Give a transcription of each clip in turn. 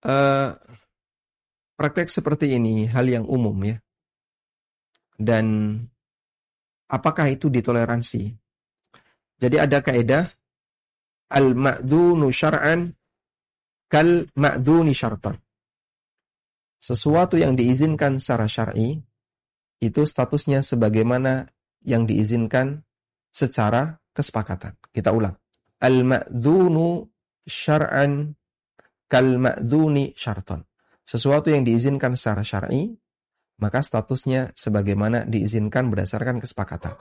Eh, Praktek seperti ini hal yang umum ya. Dan apakah itu ditoleransi? Jadi ada kaidah al-ma'dzunu syar'an kal ma'dzuni syartan. Sesuatu yang diizinkan secara syar'i itu statusnya sebagaimana yang diizinkan secara kesepakatan. Kita ulang. Al-ma'dzunu syar'an kal ma'dzuni syartan. Sesuatu yang diizinkan secara syar'i, maka statusnya sebagaimana diizinkan berdasarkan kesepakatan.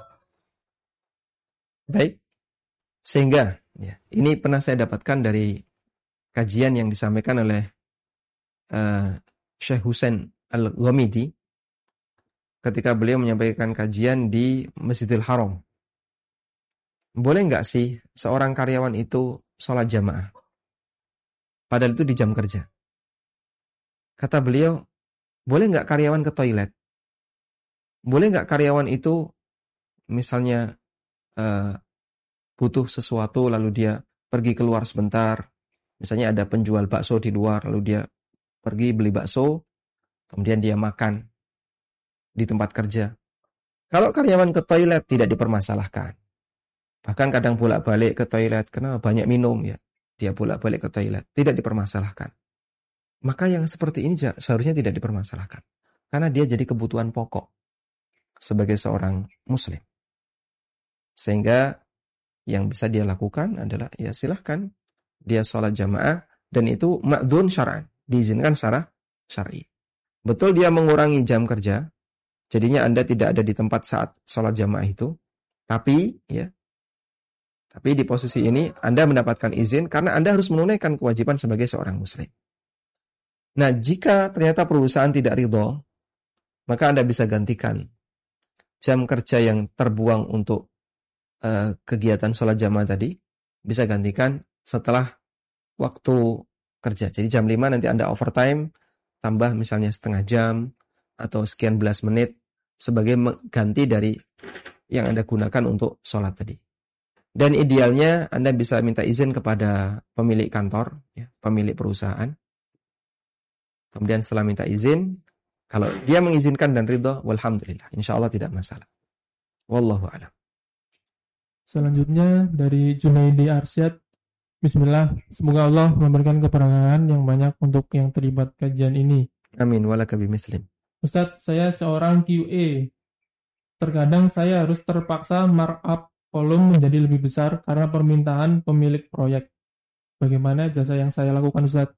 Baik. Sehingga ya, ini pernah saya dapatkan dari kajian yang disampaikan oleh Syekh Husain Al-Ghamidi ketika beliau menyampaikan kajian di Masjidil Haram. Boleh nggak sih seorang karyawan itu sholat jamaah? Padahal itu di jam kerja. Kata beliau, boleh nggak karyawan ke toilet? Boleh nggak karyawan itu misalnya butuh sesuatu lalu dia pergi keluar sebentar. Misalnya ada penjual bakso di luar lalu dia pergi beli bakso, kemudian dia makan di tempat kerja. Kalau karyawan ke toilet tidak dipermasalahkan. Bahkan kadang bolak-balik ke toilet karena banyak minum ya. Dia bolak-balik ke toilet, tidak dipermasalahkan. Maka yang seperti ini seharusnya tidak dipermasalahkan. Karena dia jadi kebutuhan pokok sebagai seorang muslim. Sehingga yang bisa dia lakukan adalah ya silahkan dia sholat jamaah dan itu ma'dzun syar'an, diizinkan secara syar'i. Betul dia mengurangi jam kerja, jadinya Anda tidak ada di tempat saat sholat jamaah itu, tapi di posisi ini Anda mendapatkan izin karena Anda harus menunaikan kewajiban sebagai seorang muslim. Nah, jika ternyata perusahaan tidak ridho, maka Anda bisa gantikan jam kerja yang terbuang untuk kegiatan sholat jamaah tadi, bisa gantikan setelah waktu kerja. Jadi jam 5 nanti Anda overtime, tambah misalnya setengah jam atau sekian belas menit sebagai ganti dari yang Anda gunakan untuk sholat tadi. Dan idealnya Anda bisa minta izin kepada pemilik kantor, ya, pemilik perusahaan. Kemudian setelah minta izin, kalau dia mengizinkan dan ridho, walhamdulillah, insya Allah tidak masalah. Wallahu a'lam. Selanjutnya dari Junaidi Arsyad. Bismillah, semoga Allah memberikan keberkahan yang banyak untuk yang terlibat kajian ini. Amin, walaka bimislim. Ustadz, saya seorang QA. Terkadang saya harus terpaksa markup kolom menjadi lebih besar karena permintaan pemilik proyek. Bagaimana jasa yang saya lakukan, Ustadz?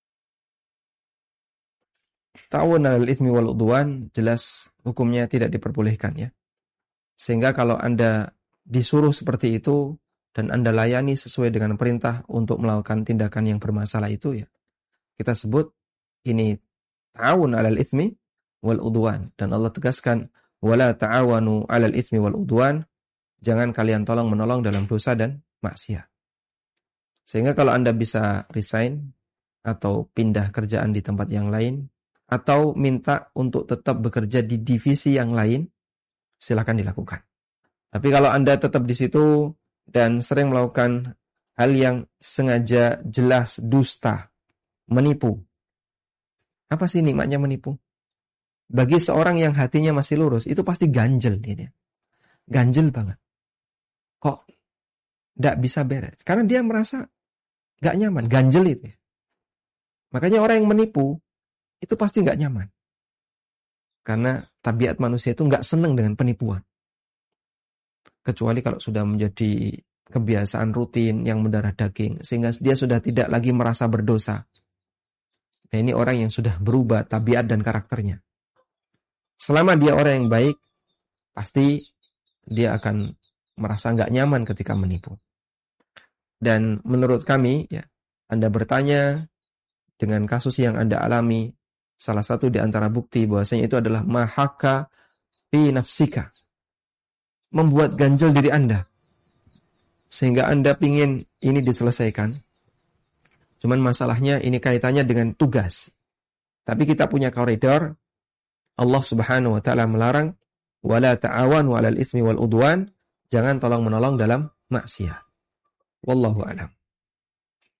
Ta'awun 'alal itsmi wal 'udwan jelas hukumnya tidak diperbolehkan ya. Sehingga kalau Anda disuruh seperti itu dan Anda layani sesuai dengan perintah untuk melakukan tindakan yang bermasalah itu ya, kita sebut ini ta'awun 'alal itsmi wal 'udwan, dan Allah tegaskan wala ta'awanu 'alal itsmi wal 'udwan, jangan kalian tolong-menolong dalam dosa dan maksiat. Sehingga kalau Anda bisa resign atau pindah kerjaan di tempat yang lain atau minta untuk tetap bekerja di divisi yang lain, silakan dilakukan. Tapi kalau Anda tetap di situ dan sering melakukan hal yang sengaja jelas dusta, menipu. Apa sih nikmatnya menipu? Bagi seorang yang hatinya masih lurus, itu pasti ganjel gitu. Ganjel banget. Kok enggak bisa beres? Karena dia merasa enggak nyaman, ganjel itu. Makanya orang yang menipu itu pasti enggak nyaman. Karena tabiat manusia itu enggak senang dengan penipuan. Kecuali kalau sudah menjadi kebiasaan rutin yang mendarah daging, sehingga dia sudah tidak lagi merasa berdosa. Nah, ini orang yang sudah berubah tabiat dan karakternya. Selama dia orang yang baik, pasti dia akan merasa nggak nyaman ketika menipu. Dan menurut kami, ya, Anda bertanya dengan kasus yang Anda alami, salah satu di antara bukti bahwasanya itu adalah mahaka fi nafsika, membuat ganjel diri Anda, sehingga Anda pingin ini diselesaikan. Cuman masalahnya ini kaitannya dengan tugas. Tapi kita punya koridor. Allah Subhanahu wa taala melarang wala ta'awanu 'alal itsmi wal 'udwan, jangan tolong-menolong dalam maksiat. Wallahu a'lam.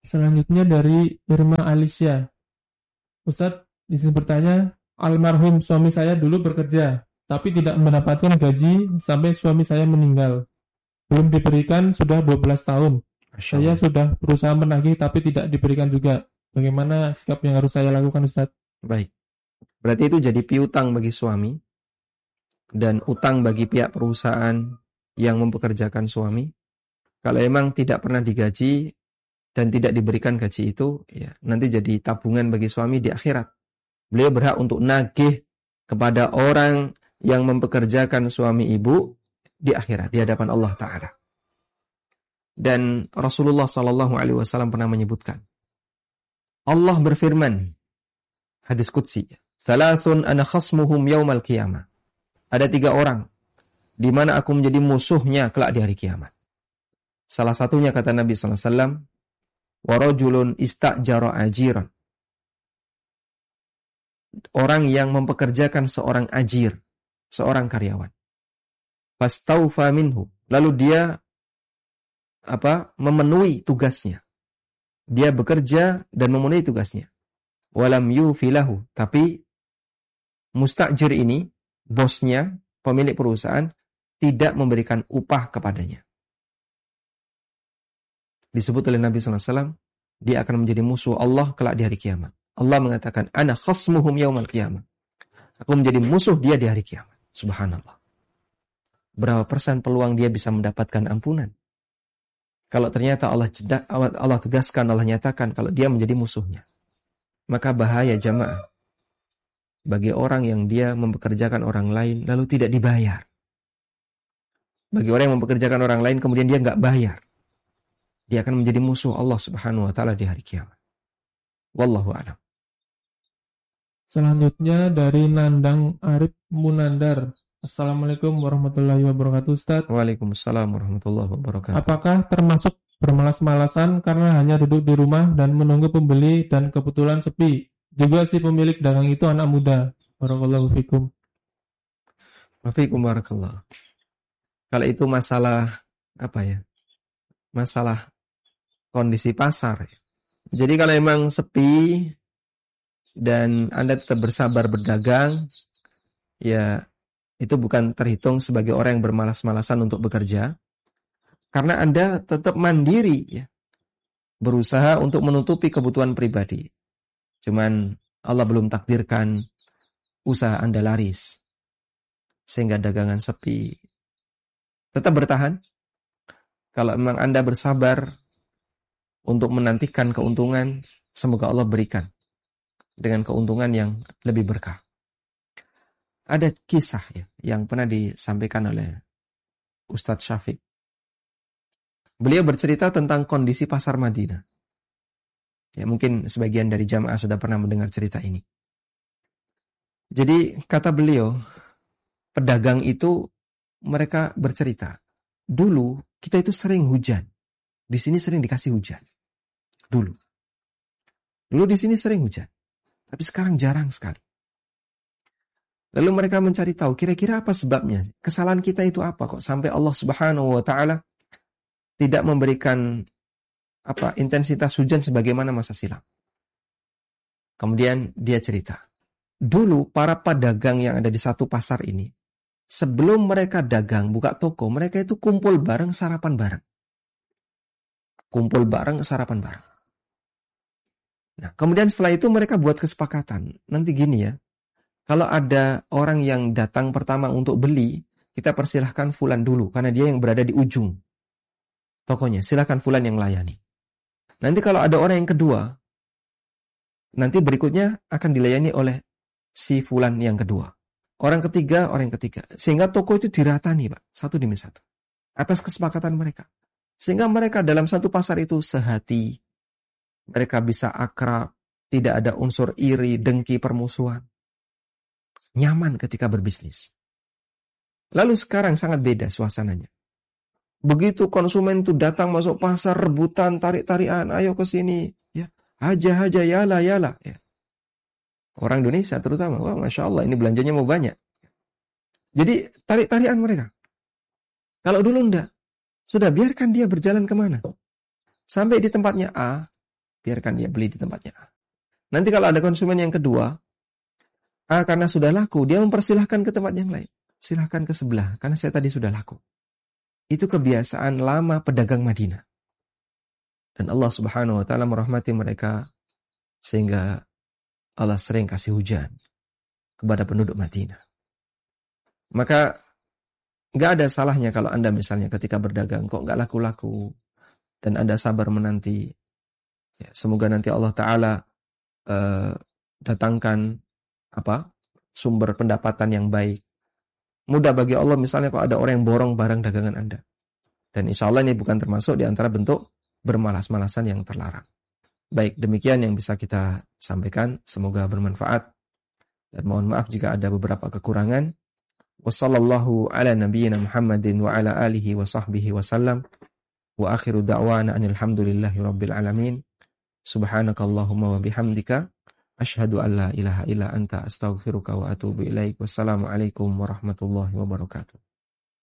Selanjutnya dari Irma Alicia. Ustadz, di sini bertanya, almarhum suami saya dulu bekerja, tapi tidak mendapatkan gaji sampai suami saya meninggal. Belum diberikan sudah 12 tahun. Masya Saya Allah. sudah berusaha menagih tapi tidak diberikan juga. Bagaimana sikap yang harus saya lakukan, Ustadz? Baik. Berarti itu jadi piutang bagi suami dan utang bagi pihak perusahaan yang mempekerjakan suami. Kalau emang tidak pernah digaji dan tidak diberikan gaji itu, ya nanti jadi tabungan bagi suami di akhirat. Beliau berhak untuk nagih kepada orang yang mempekerjakan suami ibu di akhirat, di hadapan Allah Ta'ala. Dan Rasulullah SAW pernah menyebutkan, Allah berfirman, hadis qudsi, Salasun ana khasmuhum yaumal qiyamah. Ada 3 orang di mana aku menjadi musuhnya kelak di hari kiamat. Salah satunya kata Nabi SAW, wa rajulun istajara ajiran. Orang yang mempekerjakan seorang ajir, seorang karyawan. Fastaufa minhu. Lalu dia memenuhi tugasnya. Dia bekerja dan memenuhi tugasnya. Walam yufilahu. Tapi mustajir ini, bosnya, pemilik perusahaan, tidak memberikan upah kepadanya. Disebut oleh Nabi SAW, dia akan menjadi musuh Allah kelak di hari kiamat. Allah mengatakan, ana khasmuhum yaumal qiyamah. Aku menjadi musuh dia di hari kiamat. Subhanallah. Berapa persen peluang dia bisa mendapatkan ampunan? Kalau ternyata Allah tegaskan, Allah nyatakan kalau dia menjadi musuhnya. Maka bahaya jamaah bagi orang yang dia mempekerjakan orang lain lalu tidak dibayar. Bagi orang yang mempekerjakan orang lain kemudian dia nggak bayar, dia akan menjadi musuh Allah Subhanahu wa Ta'ala di hari kiamat. Wallahu a'lam. Selanjutnya dari Nandang Arif Munandar. Assalamualaikum warahmatullahi wabarakatuh, Ustadz. Waalaikumsalam warahmatullahi wabarakatuh. Apakah termasuk bermalas-malasan karena hanya duduk di rumah dan menunggu pembeli dan kebetulan sepi? Juga si pemilik dagang itu anak muda. Barakallahu fikum. Wafikum barakallah. Kalau itu masalah masalah kondisi pasar. Jadi kalau emang sepi dan Anda tetap bersabar berdagang, ya itu bukan terhitung sebagai orang yang bermalas-malasan untuk bekerja. Karena Anda tetap mandiri, ya, berusaha untuk menutupi kebutuhan pribadi. Cuman Allah belum takdirkan usaha Anda laris, sehingga dagangan sepi. Tetap bertahan. Kalau memang Anda bersabar untuk menantikan keuntungan, semoga Allah berikan dengan keuntungan yang lebih berkah. Ada kisah ya, yang pernah disampaikan oleh Ustadz Syafiq. Beliau bercerita tentang kondisi pasar Madinah. Ya, mungkin sebagian dari jamaah sudah pernah mendengar cerita ini. Jadi kata beliau, pedagang itu mereka bercerita, dulu kita itu sering hujan. Di sini sering dikasih hujan. Dulu di sini sering hujan. Tapi sekarang jarang sekali. Lalu mereka mencari tahu kira-kira apa sebabnya? Kesalahan kita itu apa kok sampai Allah Subhanahu wa Ta'ala tidak memberikan intensitas hujan sebagaimana masa silam. Kemudian dia cerita, dulu para pedagang yang ada di satu pasar ini, sebelum mereka dagang, buka toko, mereka itu kumpul bareng, sarapan bareng. Kumpul bareng, sarapan bareng. Nah, kemudian setelah itu mereka buat kesepakatan. Nanti gini ya, kalau ada orang yang datang pertama untuk beli, kita persilahkan fulan dulu, karena dia yang berada di ujung tokonya. Silahkan fulan yang layani. Nanti kalau ada orang yang kedua, nanti berikutnya akan dilayani oleh si fulan yang kedua. Orang ketiga. Sehingga toko itu diratani, Pak. Satu demi satu. Atas kesepakatan mereka. Sehingga mereka dalam satu pasar itu sehati. Mereka bisa akrab. Tidak ada unsur iri, dengki, permusuhan. Nyaman ketika berbisnis. Lalu sekarang sangat beda suasananya. Begitu konsumen itu datang masuk pasar, rebutan, tarik-tarikan, ayo ke sini, ya, haja, yala, ya. Orang Indonesia terutama, wah, masya Allah, ini belanjanya mau banyak. Jadi tarik-tarikan mereka. Kalau dulu enggak, sudah biarkan dia berjalan kemana. Sampai di tempatnya A, biarkan dia beli di tempatnya A. Nanti kalau ada konsumen yang kedua, karena sudah laku, dia mempersilahkan ke tempat yang lain. Silahkan ke sebelah, karena saya tadi sudah laku. Itu kebiasaan lama pedagang Madinah. Dan Allah Subhanahu wa ta'ala merahmati mereka, sehingga Allah sering kasih hujan kepada penduduk Madinah. Maka nggak ada salahnya kalau Anda misalnya ketika berdagang kok nggak laku-laku dan Anda sabar menanti. Ya, semoga nanti Allah Ta'ala datangkan sumber pendapatan yang baik. Mudah bagi Allah misalnya kalau ada orang yang borong barang dagangan Anda. Dan insya Allah ini bukan termasuk di antara bentuk bermalas-malasan yang terlarang. Baik, demikian yang bisa kita sampaikan. Semoga bermanfaat. Dan mohon maaf jika ada beberapa kekurangan. Wassallallahu ala nabiyyina Muhammadin wa ala alihi wa sahbihi wa sallam. Wa akhiru da'wana anilhamdulillahi rabbil alamin. Subhanakallahumma wa bihamdika. Asyhadu an la ilaha illa anta astaghfiruka wa atubu ilaik. Wassalamualaikum warahmatullahi wabarakatuh.